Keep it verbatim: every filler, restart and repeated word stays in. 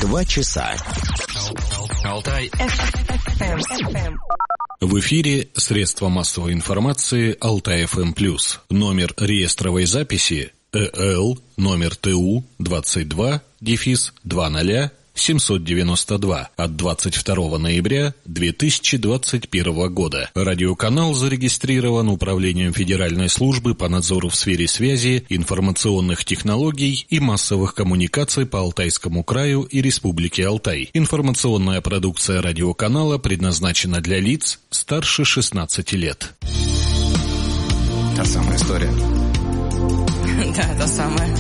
Два часа. Алтай. В эфире средства массовой информации Алтай эф эм плюс. Номер реестровой записи э эл номер тэ у двадцать два дефис двадцать семьсот девяносто два от двадцать второго ноября две тысячи двадцать первого года. Радиоканал зарегистрирован Управлением Федеральной службы по надзору в сфере связи, информационных технологий и массовых коммуникаций по Алтайскому краю и Республике Алтай. Информационная продукция радиоканала предназначена для лиц старше шестнадцати лет. Та самая история. Да, та самая.